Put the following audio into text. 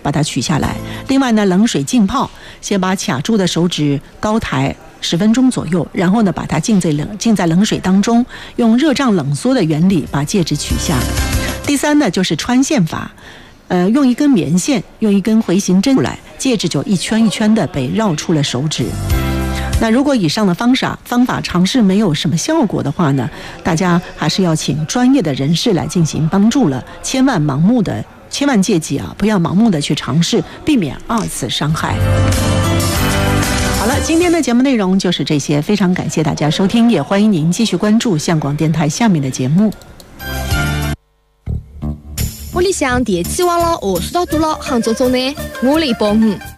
把它取下来。另外呢，冷水浸泡，先把卡住的手指高抬10分钟左右，然后呢，把它浸在冷水当中，用热胀冷缩的原理把戒指取下。第三呢，就是穿线法，用一根棉线，用一根回形针出来，戒指就一圈一圈的被绕出了手指。那如果以上的方法尝试没有什么效果的话呢，大家还是要请专业的人士来进行帮助了，千万切记啊，不要盲目的去尝试，避免2次伤害。好了，今天的节目内容就是这些，非常感谢大家收听，也欢迎您继续关注香港电台下面的节目。 屋里向电器坏了，下水道堵了，喊做呢，我来帮你。